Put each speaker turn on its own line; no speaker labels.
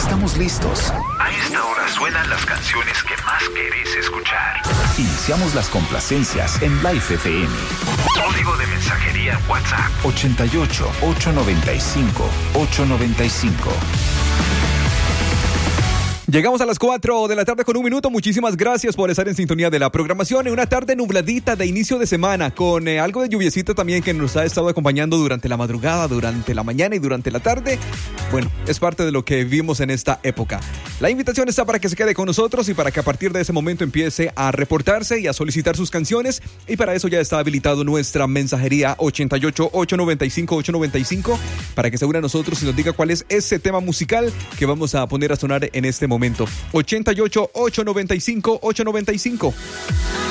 Estamos listos.
A esta hora suenan las canciones que más querés escuchar.
Iniciamos las complacencias en Life FM.
Código de mensajería WhatsApp
88 895 895.
Llegamos a las 4 de la tarde con 1 minuto. Muchísimas gracias por estar en sintonía de la programación. En una tarde nubladita de inicio de semana, con algo de lluviecita también que nos ha estado acompañando durante la madrugada, durante la mañana y durante la tarde. Bueno, es parte de lo que vivimos en esta época. La invitación está para que se quede con nosotros y para que a partir de ese momento empiece a reportarse y a solicitar sus canciones. Y para eso ya está habilitado nuestra mensajería 88 895 895 para que se una a nosotros y nos diga cuál es ese tema musical que vamos a poner a sonar en este momento. 88 895 895.